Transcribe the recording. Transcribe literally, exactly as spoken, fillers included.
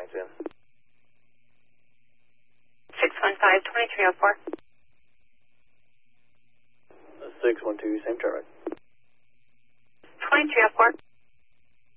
nine ten. six one five, twenty-three oh four. six one two, same traffic. twenty-three oh four.